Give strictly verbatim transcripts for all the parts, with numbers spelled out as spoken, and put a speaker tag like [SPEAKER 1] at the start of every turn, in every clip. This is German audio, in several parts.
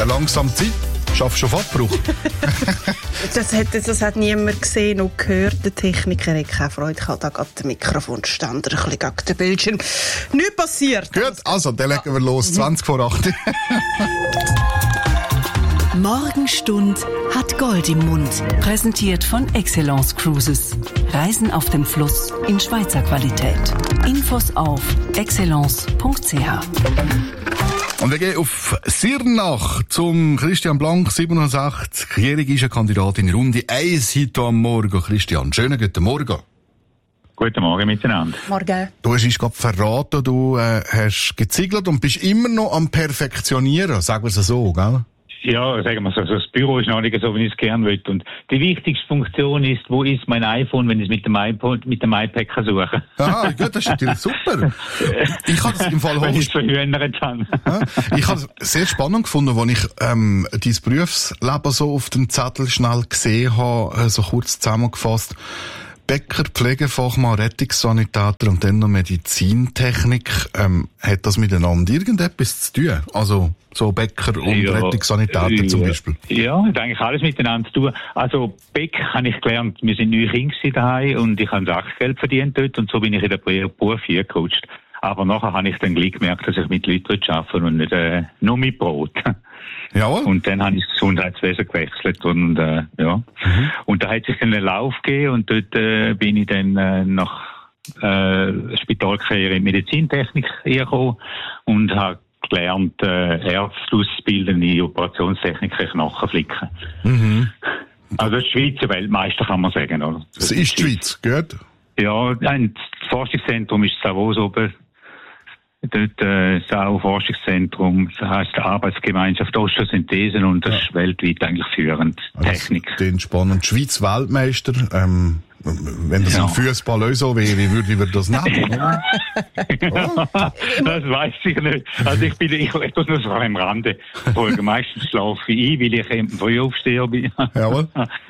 [SPEAKER 1] Dann langsam Zeit. Schaffst du schon Abbruch?
[SPEAKER 2] das, hat, das hat niemand gesehen und gehört. Der Techniker hat keine Freude. Ich habe da gerade den Mikrofonständer ein bisschen gegen den Bildschirm. Nichts passiert.
[SPEAKER 1] Gut, also, dann legen wir los. zwanzig vor acht.
[SPEAKER 3] Morgenstund hat Gold im Mund. Präsentiert von Excellence Cruises. Reisen auf dem Fluss in Schweizer Qualität. Infos auf excellence punkt c h.
[SPEAKER 1] Und wir gehen auf Sirnach zum Christian Blank, siebenundsechzigjährige Kandidat in Runde eins heute am Morgen. Christian, schönen guten Morgen.
[SPEAKER 4] Guten Morgen miteinander.
[SPEAKER 2] Morgen.
[SPEAKER 1] Du hast uns gerade verraten, du äh, hast geziegelt und bist immer noch am Perfektionieren, sagen wir es so, gell?
[SPEAKER 4] Ja, sagen wir so, das Büro ist noch nicht so, wie ich es gerne will. Und die wichtigste Funktion ist, wo ist mein iPhone, wenn ich es mit dem iPod, mit dem iPad kann suchen.
[SPEAKER 1] Ah, gut, das ist natürlich super. Ich habe das im Fall
[SPEAKER 4] hoch... Ich verhühnert habe.
[SPEAKER 1] Ich habe es sehr spannend gefunden, als ich ähm, dein Berufsleben so auf dem Zettel schnell gesehen habe, so kurz zusammengefasst. Bäcker, Pflegefachmann, Rettungssanitäter und dann noch Medizintechnik. Ähm, hat das miteinander irgendetwas zu tun? Also so Bäcker und ja, Rettungssanitäter ja, zum Beispiel?
[SPEAKER 4] Ja, hat eigentlich alles miteinander zu tun. Also Bäcker habe ich gelernt, wir sind neue Kinder daheim und ich habe Sachgeld verdient dort und so bin ich in der Beruf hier gecoacht. Aber nachher habe ich dann gleich gemerkt, dass ich mit Leuten arbeite und nicht äh, nur mit Brot.
[SPEAKER 1] Jawohl.
[SPEAKER 4] Und dann habe ich das Gesundheitswesen gewechselt und äh, ja. Mhm. Und da hat sich dann einen Lauf gegeben und dort äh, bin ich dann äh, nach äh, Spitalkarriere in Medizintechnik gekommen und habe gelernt, äh, Ärzte auszubilden in Operationstechniker Knochenflicken. Mhm. Also das ist Schweizer Weltmeister, kann man sagen, oder?
[SPEAKER 1] Das, das ist die Schweiz, gut?
[SPEAKER 4] Ja, nein, das Forschungszentrum ist Davos oben. Dort äh, ist auch ein Forschungszentrum, das heisst Arbeitsgemeinschaft Osteosynthese und das ja. ist weltweit eigentlich führend. Also Technik.
[SPEAKER 1] Den spannend. Schweiz Weltmeister, ähm, wenn das ja. im Fußball auch so wäre, wie würde wir das nennen?
[SPEAKER 4] ja, das weiss ich nicht. Also ich bin, ich, ich tue nur so am Rande folgen. Meistens schlafe ich ein, weil ich eben früh aufsteher bin.
[SPEAKER 1] Jawohl.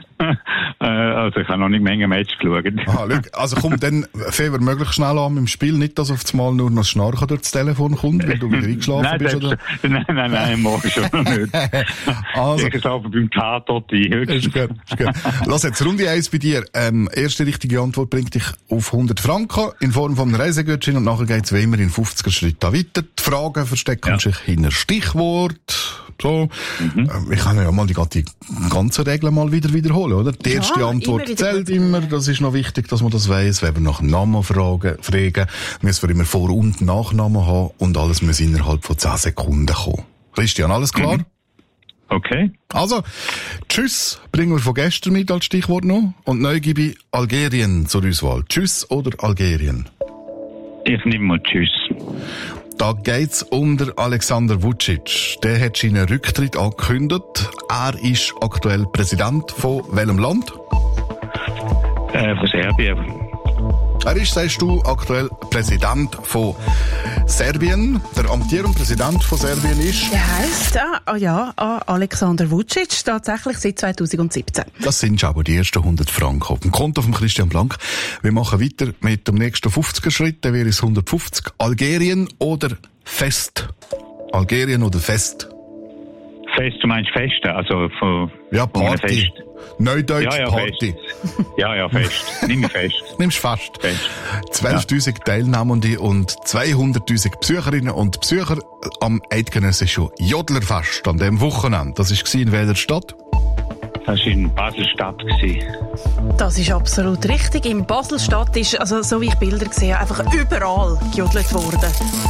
[SPEAKER 4] Also ich habe noch nicht Menge Match geschaut.
[SPEAKER 1] Ah, also komm, dann fangen wir möglichst schnell an im Spiel. Nicht, dass auf das Mal nur noch das Schnarchen durch das Telefon kommt, wenn du wieder eingeschlafen
[SPEAKER 4] nein,
[SPEAKER 1] bist.
[SPEAKER 4] Oder?
[SPEAKER 1] Nein,
[SPEAKER 4] nein, nein, morgen schon noch nicht.
[SPEAKER 1] Also,
[SPEAKER 4] ich schlafe beim Tatort ein.
[SPEAKER 1] Ist gut, ist gut. Lass jetzt Runde eins bei dir. Ähm, erste richtige Antwort bringt dich auf hundert Franken in Form von einem Reisegutschein und nachher geht's wie immer in fünfziger Schritten weiter. Die Fragen verstecken ja. sich hinter Stichwort. So. Mhm. Ich kann ja mal die, die ganzen Regeln mal wieder wiederholen, oder? Die erste ja, Antwort immer zählt immer. Das ist noch wichtig, dass man das weiss. Wenn wir nach dem Namen fragen, fragen, müssen wir immer Vor- und Nachnamen haben und alles muss innerhalb von zehn Sekunden kommen. Christian, alles klar?
[SPEAKER 4] Mhm. Okay.
[SPEAKER 1] Also, tschüss, bringen wir von gestern mit als Stichwort noch. Und neu gebe ich Algerien zur Auswahl. Tschüss oder Algerien?
[SPEAKER 4] Ich nehme mal tschüss.
[SPEAKER 1] Da geht's um den Alexander Vučić. Der hat seinen Rücktritt angekündigt. Er ist aktuell Präsident von welchem Land?
[SPEAKER 4] Äh, von Serbien.
[SPEAKER 1] Er ist, sagst du, aktuell Präsident von Serbien. Der amtierende Präsident von Serbien ist?
[SPEAKER 2] Der heisst, ah, ja, ah, Alexander Vučić, tatsächlich seit zweitausendsiebzehn.
[SPEAKER 1] Das sind schon aber die ersten hundert Franken auf dem Konto von Christian Blank. Wir machen weiter mit dem nächsten fünfziger Schritt, der wäre es hundertfünfzig. Algerien oder Fest? Algerien oder Fest?
[SPEAKER 4] Fest, du meinst Feste, also von...
[SPEAKER 1] Ja, Party.
[SPEAKER 4] Fest.
[SPEAKER 1] Neudeutsch
[SPEAKER 4] ja, ja,
[SPEAKER 1] Party.
[SPEAKER 4] Fest. Ja, ja, Fest. Nimm fest.
[SPEAKER 1] Nimmst fest.
[SPEAKER 4] fest.
[SPEAKER 1] zwölftausend ja. Teilnehmende und zweihunderttausend Besucherinnen und Besucher am eidgenössischen Jodlerfest an diesem Wochenende. Das war in welcher Stadt?
[SPEAKER 4] Das war in Basel-Stadt.
[SPEAKER 2] Das ist absolut richtig. In Basel-Stadt ist, also so wie ich Bilder gesehen habe, einfach überall gejodelt worden.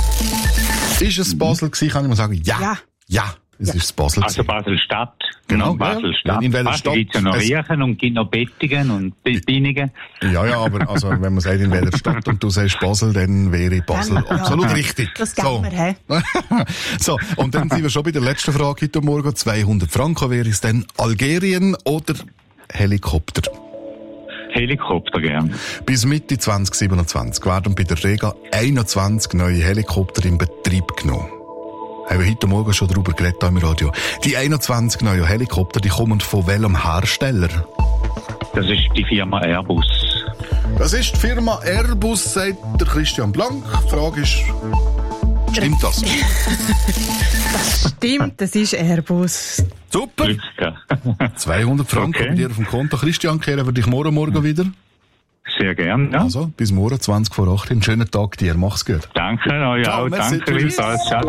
[SPEAKER 1] Ist es Basel gewesen, kann ich mal sagen? Ja. Ja. ja. Es
[SPEAKER 4] ja.
[SPEAKER 1] ist Basel.
[SPEAKER 4] Also Basel-Stadt.
[SPEAKER 1] Genau.
[SPEAKER 4] Basel-Stadt.
[SPEAKER 1] In welcher Stadt?
[SPEAKER 4] Es gibt ja noch Riechen und gibt noch Bettingen und Binningen.
[SPEAKER 1] Ja, ja, aber also, wenn man sagt, in welcher Stadt und du sagst Basel, dann wäre Basel dann, absolut ja. richtig.
[SPEAKER 2] Das geht so. mir, hä?
[SPEAKER 1] So, und dann sind wir schon bei der letzten Frage heute Morgen. zweihundert Franken wäre es dann Algerien oder Helikopter?
[SPEAKER 4] Helikopter gern.
[SPEAKER 1] Bis Mitte zwanzig siebenundzwanzig werden bei der Rega einundzwanzig neue Helikopter in Betrieb genommen. Haben wir heute Morgen schon darüber geredet im Radio. Die einundzwanzig neuen Helikopter, die kommen von welchem Hersteller?
[SPEAKER 4] Das ist die Firma Airbus.
[SPEAKER 1] Das ist die Firma Airbus, sagt der Christian Blank. Die Frage ist, Stimmt das?
[SPEAKER 2] Das stimmt, das ist Airbus.
[SPEAKER 1] Super. zweihundert Franken
[SPEAKER 4] Okay.
[SPEAKER 1] bei dir auf dem Konto. Christian, kehren wir dich morgen Morgen wieder.
[SPEAKER 4] Sehr gerne, ja.
[SPEAKER 1] Also, bis morgen, zwanzig vor acht. Einen schönen Tag dir. Mach's gut.
[SPEAKER 4] Danke euch
[SPEAKER 1] Ciao,
[SPEAKER 4] auch.
[SPEAKER 1] merci,
[SPEAKER 4] Danke,
[SPEAKER 1] tschüss.
[SPEAKER 4] gleichfalls. Ciao.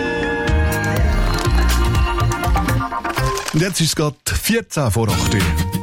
[SPEAKER 1] Und jetzt ist es gerade vierzehn vor acht.